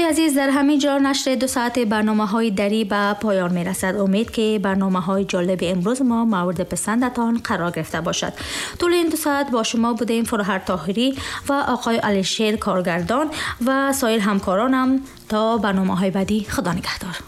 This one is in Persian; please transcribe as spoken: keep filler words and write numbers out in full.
عزیز، در همین جا نشر دو ساعت برنامه های دری به پایان می رسد. امید که برنامه های جالب امروز ما مورد پسندتان قرار گرفته باشد. طول این دو ساعت با شما بودیم فروهر طاهری و آقای علیشیر کارگردان و سایر همکارانم. تا برنامه های بعدی، خدا نگهدار.